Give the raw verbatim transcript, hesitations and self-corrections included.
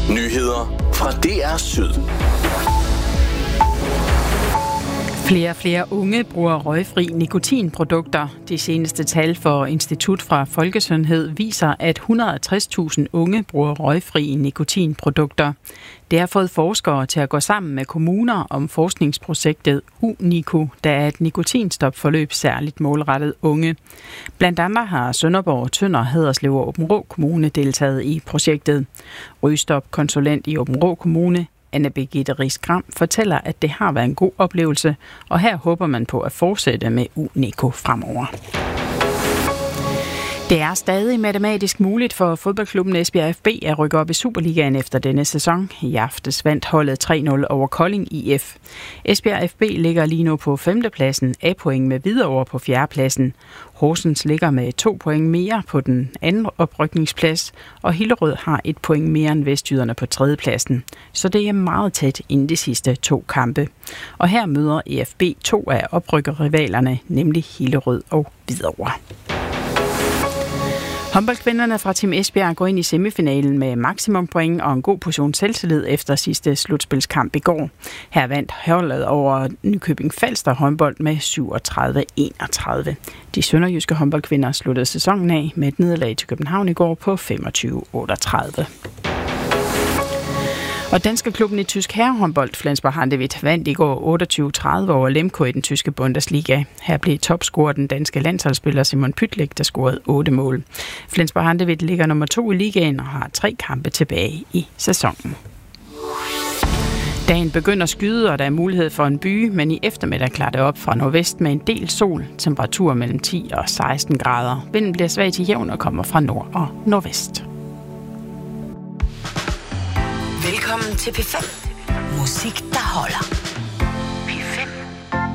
Nyheder fra D R Syd. Flere og flere unge bruger røgfri nikotinprodukter. De seneste tal for Institut for Folkesundhed viser, at et hundrede og tres tusind unge bruger røgfri nikotinprodukter. Det har fået forskere til at gå sammen med kommuner om forskningsprojektet UNICO, der er et nikotinstopforløb særligt målrettet unge. Blandt andet har Sønderborg, Tønder, Haderslev og Aabenraa Kommune deltaget i projektet. Rygestop-konsulent i Aabenraa Kommune, Anne Birgitte Riis-Gram, fortæller, at det har været en god oplevelse, og her håber man på at fortsætte med UNICO fremover. Det er stadig matematisk muligt for fodboldklubben Esbjerg F B at rykke op i Superligaen efter denne sæson. I aftes vandt holdet tre nul over Kolding I F. Esbjerg F B ligger lige nu på femtepladsen, A-point med Hvidovre på fjerdepladsen. Horsens ligger med to point mere på den anden oprykningsplads, og Hillerød har et point mere end Vestjyderne på tredjepladsen. Så det er meget tæt inden de sidste to kampe. Og her møder E F B to af oprykkerrivalerne, nemlig Hillerød og Hvidovre. Håndboldkvinderne fra Team Esbjerg går ind i semifinalen med maksimum point og en god portion selvtillid efter sidste slutspilskamp i går. Her vandt holdet over Nykøbing Falster håndbold med syvogtredive enogtredive. De sønderjyske håndboldkvinder sluttede sæsonen af med et nederlag til København i går på femogtyve otteogtredive. Og danske klubben i tysk herrehåndbold, Flensburg Handewitt, vandt i går otteogtyve tredive over Lemko i den tyske Bundesliga. Her blev topscorer den danske landsholdsspiller Simon Pytlik, der scorede otte mål. Flensburg Handewitt ligger nummer to i ligaen og har tre kampe tilbage i sæsonen. Dagen begynder at skyde, og der er mulighed for en byge, men i eftermiddag klarer det op fra nordvest med en del sol. Temperatur mellem ti og seksten grader. Vinden bliver svag til jævn og kommer fra nord og nordvest. Velkommen til P fem. Musik, der holder.